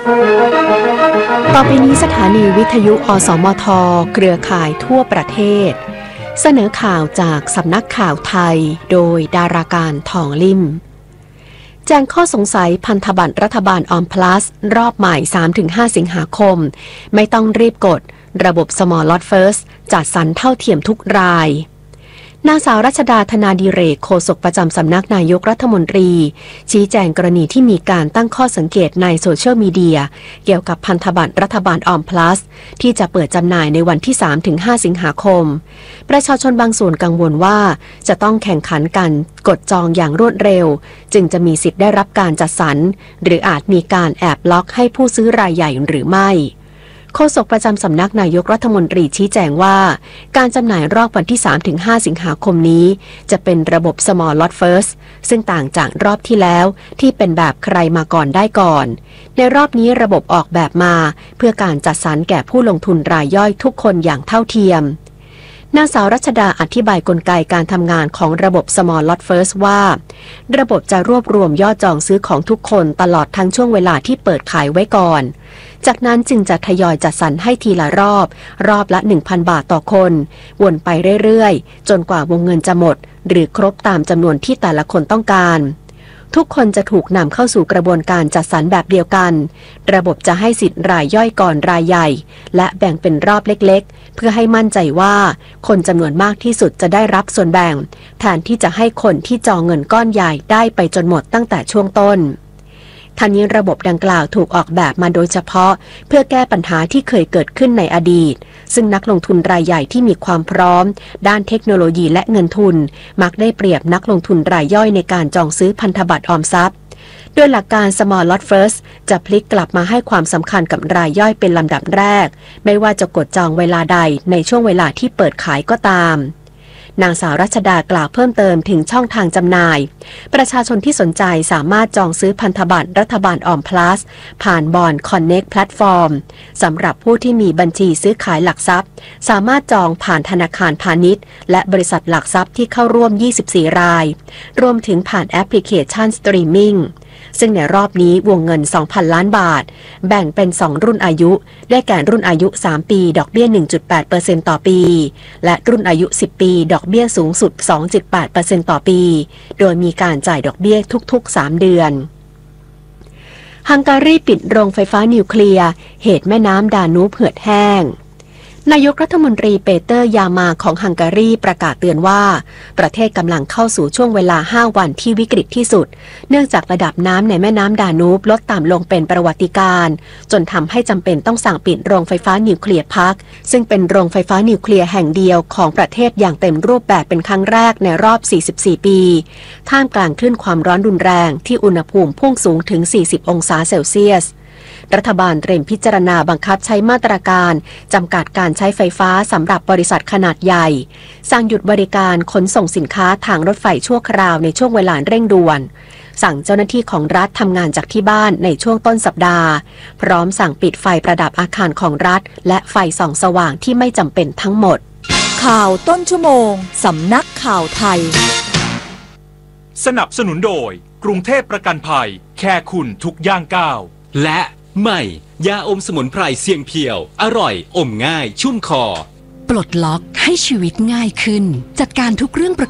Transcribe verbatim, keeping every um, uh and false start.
ต่อไปนี้สถานีวิทยุอสมทเครือข่ายทั่วประเทศเสนอข่าวจากสำนักข่าวไทยโดยดาราการทองลิ่มแจ้งข้อสงสัยพันธบัตรรัฐบาลออมพลัสรอบใหม่ สามถึงห้า สิงหาคมไม่ต้องรีบกดระบบ Small Lot First จัดสรรเท่าเทียมทุกรายนางสาวรัชดาธนาดิเรกโฆษกประจำสำนักนายกรัฐมนตรีชี้แจงกรณีที่มีการตั้งข้อสังเกตในโซเชียลมีเดียเกี่ยวกับพันธบัตรรัฐบาลออมพลัสที่จะเปิดจำหน่ายในวันที่ สามถึงห้า สิงหาคมประชาชนบางส่วนกังวลว่าจะต้องแข่งขันกันกดจองอย่างรวดเร็วจึงจะมีสิทธิ์ได้รับการจัดสรรหรืออาจมีการแอบล็อกให้ผู้ซื้อรายใหญ่หรือไม่โฆษกประจำสำนักนายกรัฐมนตรีชี้แจงว่าการจำหน่ายรอบวันที่ สามถึงห้า สิงหาคมนี้จะเป็นระบบ Small Lot First ซึ่งต่างจากรอบที่แล้วที่เป็นแบบใครมาก่อนได้ก่อนในรอบนี้ระบบออกแบบมาเพื่อการจัดสรรแก่ผู้ลงทุนรายย่อยทุกคนอย่างเท่าเทียมนางสาวรัชดาอธิบายกลไกการทำงานของระบบ Small Lot First ว่าระบบจะรวบรวมยอดจองซื้อของทุกคนตลอดทั้งช่วงเวลาที่เปิดขายไว้ก่อนจากนั้นจึงจะทยอยจัดสรรให้ทีละรอบรอบละ หนึ่งพัน บาทต่อคนวนไปเรื่อยๆจนกว่าวงเงินจะหมดหรือครบตามจำนวนที่แต่ละคนต้องการทุกคนจะถูกนำเข้าสู่กระบวนการจัดสรรแบบเดียวกันระบบจะให้สิทธิ์รายย่อยก่อนรายใหญ่และแบ่งเป็นรอบเล็กๆเพื่อให้มั่นใจว่าคนจำนวนมากที่สุดจะได้รับส่วนแบ่งแทนที่จะให้คนที่จองเงินก้อนใหญ่ได้ไปจนหมดตั้งแต่ช่วงต้นทั้งนี้ระบบดังกล่าวถูกออกแบบมาโดยเฉพาะเพื่อแก้ปัญหาที่เคยเกิดขึ้นในอดีตซึ่งนักลงทุนรายใหญ่ที่มีความพร้อมด้านเทคโนโลยีและเงินทุนมักได้เปรียบนักลงทุนรายย่อยในการจองซื้อพันธบัตรออมทรัพย์โดยหลักการ Small Lot First จะพลิกกลับมาให้ความสำคัญกับรายย่อยเป็นลำดับแรกไม่ว่าจะกดจองเวลาใดในช่วงเวลาที่เปิดขายก็ตามนางสาวรัชดากล่าวเพิ่มเติมถึงช่องทางจำหน่ายประชาชนที่สนใจสามารถจองซื้อพันธบัตรรัฐบาลออมพลัสผ่านบอนด์คอนเน็กต์แพลตฟอร์มสำหรับผู้ที่มีบัญชีซื้อขายหลักทรัพย์สามารถจองผ่านธนาคารพาณิชย์และบริษัทหลักทรัพย์ที่เข้าร่วมยี่สิบสี่รายรวมถึงผ่านแอปพลิเคชันสตรีมมิ่งซึ่งในรอบนี้วงเงิน สองพัน ล้านบาทแบ่งเป็นสองรุ่นอายุได้แก่รุ่นอายุสามปีดอกเบี้ย หนึ่งจุดแปดเปอร์เซ็นต์ ต่อปีและรุ่นอายุสิบปีดอกเบี้ยสูงสุด สองจุดแปดเปอร์เซ็นต์ ต่อปีโดยมีการจ่ายดอกเบี้ยทุกๆสามเดือนฮังการีปิดโรงไฟฟ้านิวเคลียร์เหตุแม่น้ำดานูบเหือดแห้งนายกรัฐมนตรีเปเตอร์ยามาของฮังการีประกาศเตือนว่าประเทศกำลังเข้าสู่ช่วงเวลาห้าวันที่วิกฤตที่สุดเนื่องจากระดับน้ำในแม่น้ำดานูบลดต่ำลงเป็นประวัติการณ์จนทำให้จำเป็นต้องสั่งปิดโรงไฟฟ้านิวเคลียร์พักซึ่งเป็นโรงไฟฟ้านิวเคลียร์แห่งเดียวของประเทศอย่างเต็มรูปแบบเป็นครั้งแรกในรอบสี่สิบสี่ปีท่ามกลางคลื่นความร้อนรุนแรงที่อุณหภูมิพุ่งสูงถึงสี่สิบองศาเซลเซียสรัฐบาลเตรียมพิจารณาบังคับใช้มาตรการจำกัดการใช้ไฟฟ้าสำหรับบริษัทขนาดใหญ่สั่งหยุดบริการขนส่งสินค้าทางรถไฟชั่วคราวในช่วงเวลาเร่งด่วนสั่งเจ้าหน้าที่ของรัฐทำงานจากที่บ้านในช่วงต้นสัปดาห์พร้อมสั่งปิดไฟประดับอาคารของรัฐและไฟส่องสว่างที่ไม่จำเป็นทั้งหมดข่าวต้นชั่วโมงสำนักข่าวไทยสนับสนุนโดยกรุงเทพประกันภัยแค่คุณทุกย่างก้าวและใหม่ยาอมสมุนไพรเสียงเพียวอร่อยอมง่ายชุ่มคอปลดล็อกให้ชีวิตง่ายขึ้นจัดการทุกเรื่องประ